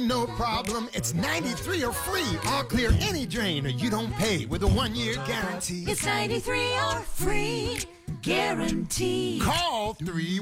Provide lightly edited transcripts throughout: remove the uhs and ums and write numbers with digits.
no problem. It's 93 or free. All clear any drain or you don't pay with a 1-year guarantee. It's 93 or free guarantee. Call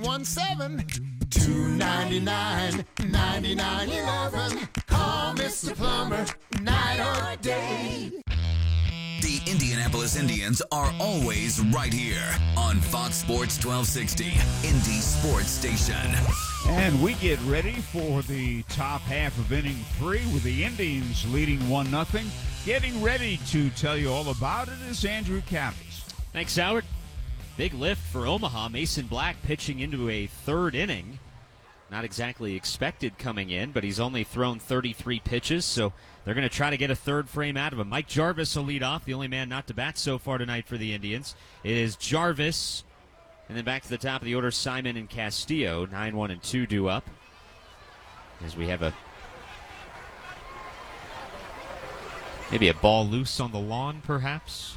317-299-9911. Call Mr. Plumber night or day. The Indianapolis Indians are always right here on Fox Sports 1260, Indy Sports Station. And we get ready for the top half of inning 3 with the Indians leading 1-0. Getting ready to tell you all about it is Andrew Cappis. Thanks, Howard. Big lift for Omaha. Mason Black pitching into a third inning. Not exactly expected coming in, but he's only thrown 33 pitches, so they're going to try to get a third frame out of him. Mike Jarvis will lead off, the only man not to bat so far tonight for the Indians. It is Jarvis, and then back to the top of the order, Simon and Castillo. 9-1 and 2 due up. As we have maybe a ball loose on the lawn, perhaps.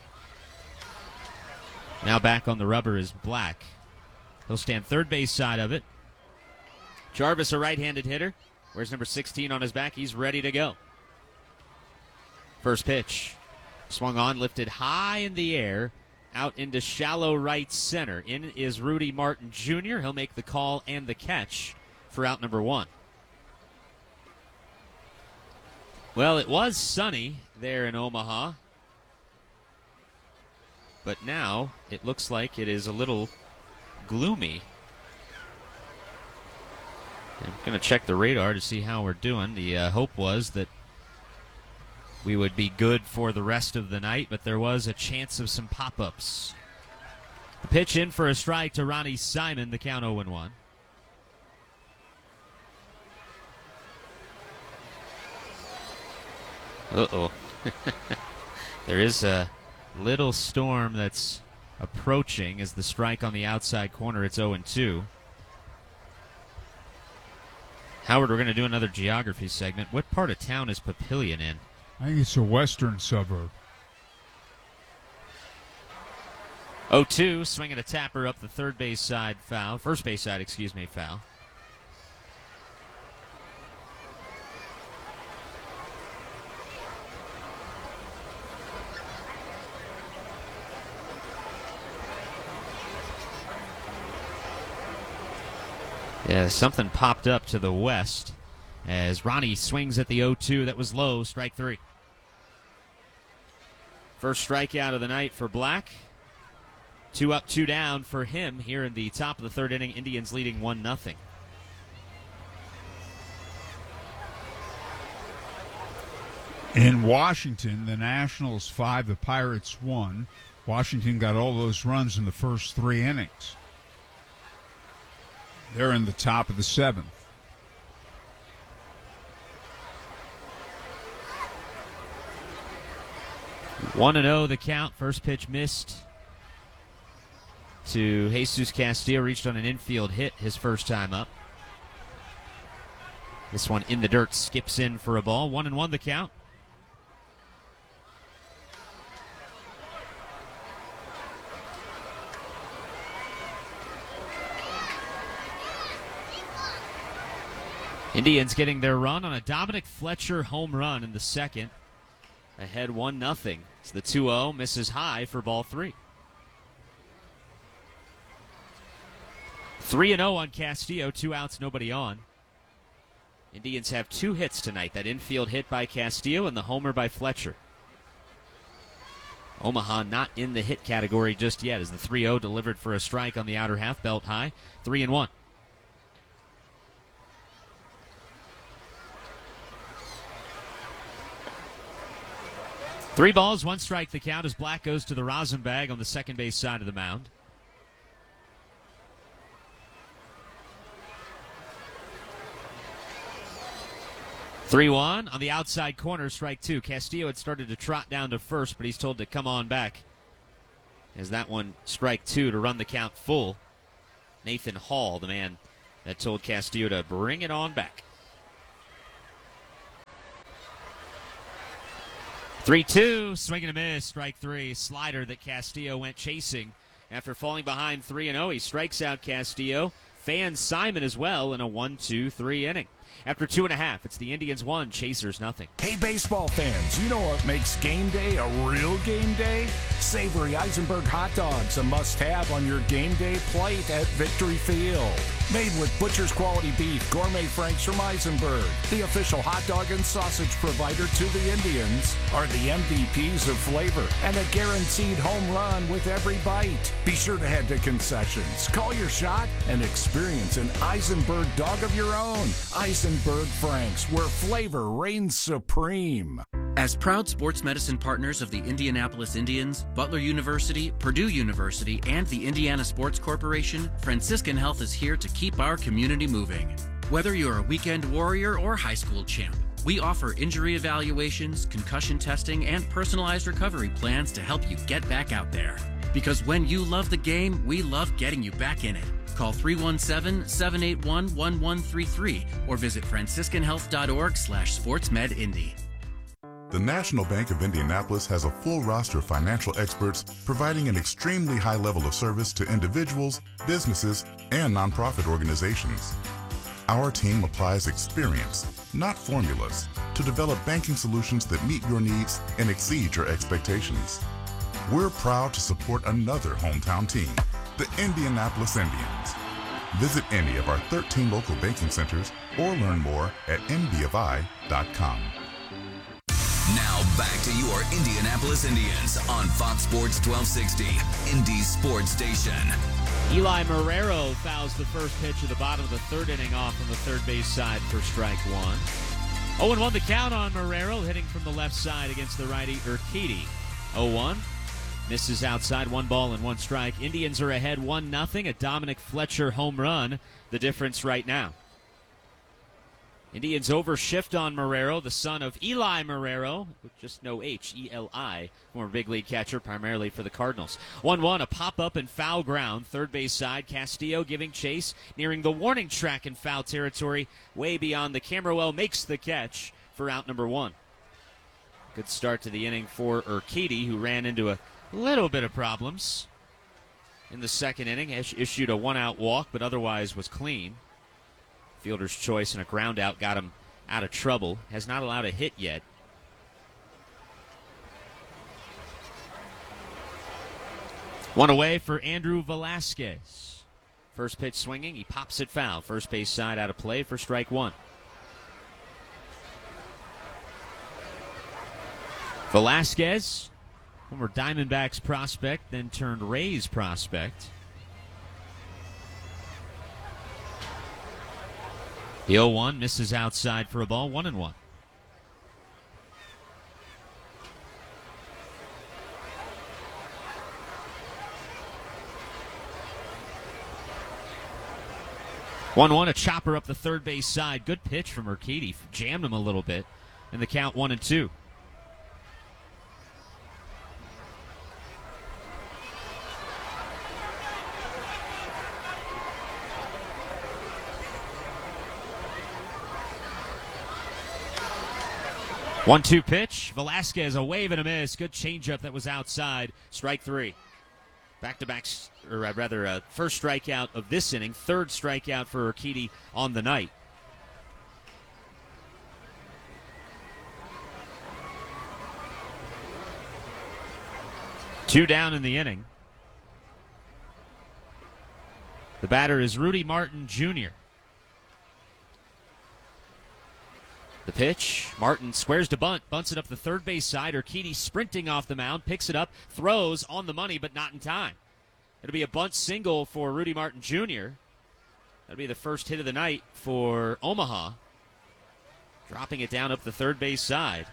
Now back on the rubber is Black. He'll stand third base side of it. Jarvis, a right-handed hitter. Wears number 16 on his back. He's ready to go. First pitch. Swung on, lifted high in the air, out into shallow right center. In is Rudy Martin Jr. He'll make the call and the catch for out number 1. Well, it was sunny there in Omaha, but now it looks like it is a little gloomy. I'm going to check the radar to see how we're doing. The hope was that we would be good for the rest of the night, but there was a chance of some pop-ups. The pitch in for a strike to Ronnie Simon, the count 0-1. Uh-oh. There is a little storm that's approaching as the strike on the outside corner. It's 0-2. Howard, we're going to do another geography segment. What part of town is Papillion in? I think it's a western suburb. 0-2, swinging a tapper up the first base side, foul. Yeah, something popped up to the west as Ronnie swings at the 0-2. That was low, strike 3. First strikeout of the night for Black. 2 up, 2 down for him here in the top of the third inning. Indians leading 1-0. In Washington, the Nationals 5, the Pirates 1. Washington got all those runs in the first 3 innings. They're in the top of the 7th. One and 0 the count. First pitch missed to Jesus Castillo. Reached on an infield hit his first time up. This one in the dirt, skips in for a ball. 1-1 the count. Indians getting their run on a Dominic Fletcher home run in the second. Ahead 1-0. It's the 2-0, misses high for ball 3. 3-0 on Castillo, 2 outs, nobody on. Indians have 2 hits tonight. That infield hit by Castillo and the homer by Fletcher. Omaha not in the hit category just yet as the 3-0 delivered for a strike on the outer half, belt high. 3-1. 3 balls, 1 strike the count as Black goes to the rosin bag on the second base side of the mound. "3-1 on the outside corner, strike 2. Castillo had started to trot down to first, but he's told to come on back. As that one, strike 2 to run the count full. Nathan Hall, the man that told Castillo to bring it on back. 3-2, swing and a miss, strike 3. Slider that Castillo went chasing. After falling behind 3-0, he strikes out Castillo. Fans Simon as well in a 1-2-3 inning. After 2.5, it's the Indians 1, Chasers nothing. Hey, baseball fans, you know what makes game day a real game day? Savory Eisenberg hot dogs, a must-have on your game day plate at Victory Field. Made with butcher's quality beef, gourmet franks from Eisenberg, the official hot dog and sausage provider to the Indians, are the MVPs of flavor and a guaranteed home run with every bite. Be sure to head to concessions, call your shot, and experience an Eisenberg dog of your own. Eisenberg Franks, where flavor reigns supreme. As proud sports medicine partners of the Indianapolis Indians, Butler University, Purdue University, and the Indiana Sports Corporation, Franciscan Health is here to keep our community moving. Whether you're a weekend warrior or high school champ, we offer injury evaluations, concussion testing, and personalized recovery plans to help you get back out there. Because when you love the game, we love getting you back in it. Call 317-781-1133 or visit franciscanhealth.org/sportsmedindy. The National Bank of Indianapolis has a full roster of financial experts providing an extremely high level of service to individuals, businesses, and nonprofit organizations. Our team applies experience, not formulas, to develop banking solutions that meet your needs and exceed your expectations. We're proud to support another hometown team, the Indianapolis Indians. Visit any of our 13 local banking centers or learn more at nbfi.com. Now back to your Indianapolis Indians on Fox Sports 1260, Indy's sports station. Eli Marrero fouls the first pitch of the bottom of the third inning off on the third base side for strike one. 0-1 the count on Marrero, hitting from the left side against the righty Urquidy. 0-1. Misses outside, 1 ball and 1 strike. Indians are ahead 1-0. A Dominic Fletcher home run, the difference right now. Indians overshift on Marrero, the son of Eli Marrero, with just no H, E-L-I, former big league catcher primarily for the Cardinals. 1-1, a pop-up and foul ground, third base side. Castillo giving chase, nearing the warning track in foul territory, way beyond the camera well, makes the catch for out number 1. Good start to the inning for Urquidy, who ran into a little bit of problems in the second inning. Issued a 1-out walk, but otherwise was clean. Fielder's choice and a ground out got him out of trouble. Has not allowed a hit yet. One away for Andrew Velasquez. First pitch swinging. He pops it foul. First base side out of play for strike one. Velasquez, former Diamondbacks prospect, then turned Rays prospect. The 0-1 misses outside for a ball, 1-1. A chopper up the third base side. Good pitch from Urquidy. Jammed him a little bit. And the count 1-2. One-two pitch. Velasquez, a wave and a miss. Good changeup that was outside. Strike three. Back-to-back, or rather, first strikeout of this inning. Third strikeout for Urquidy on the night. Two down in the inning. The batter is Rudy Martin Jr. The pitch, Martin squares to bunt, bunts it up the third base side. Urquidy sprinting off the mound, picks it up, throws on the money, but not in time. It'll be a bunt single for Rudy Martin Jr. That'll be the first hit of the night for Omaha. Dropping it down up the third base side.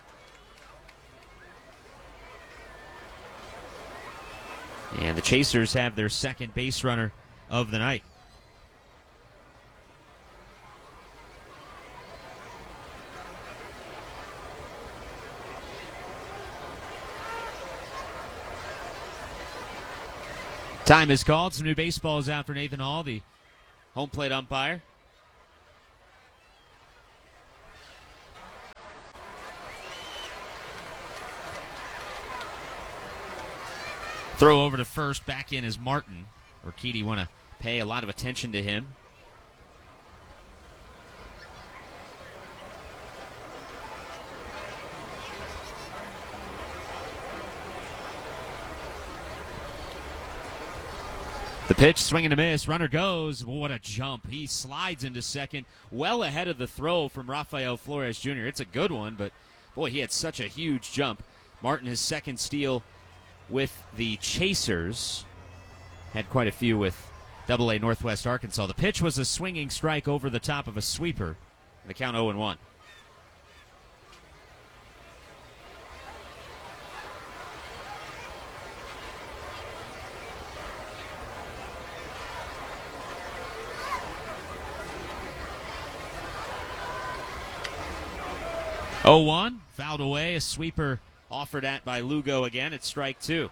And the Chasers have their second base runner of the night. Time is called. Some new baseball is out for Nathan Hall, the home plate umpire. Throw over to first. Back in is Martin. Urquidy want to pay a lot of attention to him. The pitch, swing and a miss. Runner goes. What a jump. He slides into second, well ahead of the throw from Rafael Flores Jr. It's a good one, but boy, he had such a huge jump. Martin, his second steal with the Chasers. Had quite a few with Double-A Northwest Arkansas. The pitch was a swinging strike over the top of a sweeper. The count 0-1. Fouled away. A sweeper offered at by Lugo again. It's strike 2.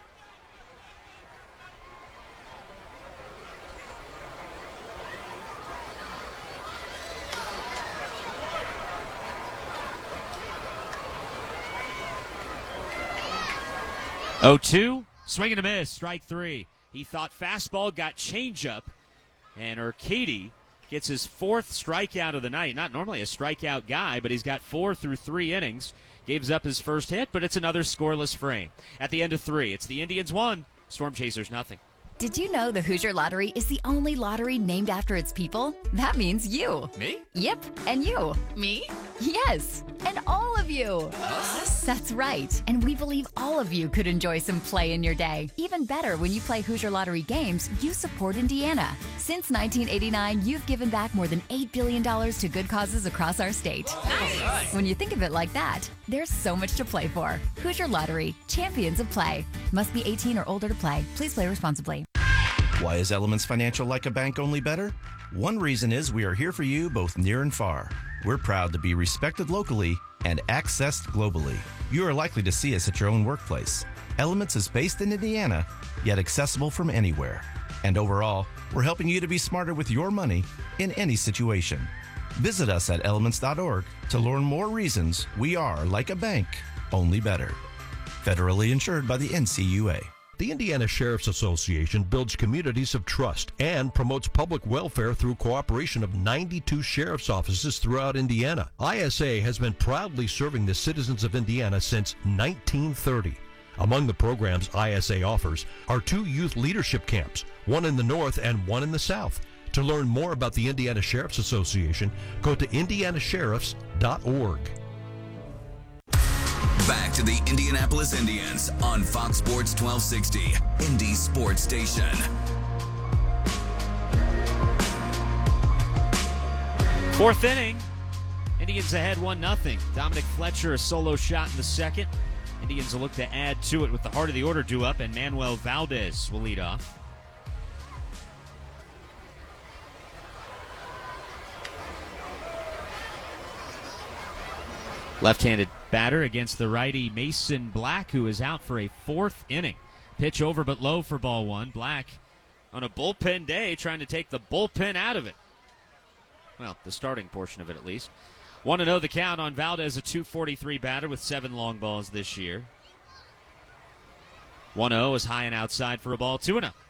Oh, 2, swing and a miss, strike 3. He thought fastball, got changeup, and Urquidy gets his 4th strikeout of the night. Not normally a strikeout guy, but he's got 4 through 3 innings. Gives up his first hit, but it's another scoreless frame. At the end of 3, it's the Indians 1, Storm Chasers nothing. Did you know the Hoosier Lottery is the only lottery named after its people? That means you. Me? Yep, and you. Me? Yes, and all of you. Us? That's right, and we believe all of you could enjoy some play in your day. Even better, when you play Hoosier Lottery games, you support Indiana. Since 1989, you've given back more than $8 billion to good causes across our state. Nice. When you think of it like that, there's so much to play for. Hoosier Lottery, champions of play. Must be 18 or older to play. Please play responsibly. Why is Elements Financial like a bank only better? One reason is we are here for you both near and far. We're proud to be respected locally and accessed globally. You are likely to see us at your own workplace. Elements is based in Indiana, yet accessible from anywhere. And overall, we're helping you to be smarter with your money in any situation. Visit us at elements.org to learn more reasons we are like a bank, only better. Federally insured by the NCUA. The Indiana Sheriff's Association builds communities of trust and promotes public welfare through cooperation of 92 sheriff's offices throughout Indiana. ISA has been proudly serving the citizens of Indiana since 1930. Among the programs ISA offers are 2 youth leadership camps, one in the north and one in the south. To learn more about the Indiana Sheriff's Association, go to indianasheriffs.org. Back to the Indianapolis Indians on Fox Sports 1260, Indy Sports Station. Fourth inning, Indians ahead 1-0. Dominic Fletcher, a solo shot in the second. Indians will look to add to it with the heart of the order due up, and Manuel Valdez will lead off. Left-handed batter against the righty Mason Black, who is out for a 4th inning. Pitch over but low for ball 1. Black on a bullpen day trying to take the bullpen out of it. Well, the starting portion of it at least. 1-0 the count on Valdez, a .243 batter with 7 long balls this year. 1-0 is high and outside for a ball, 2-0.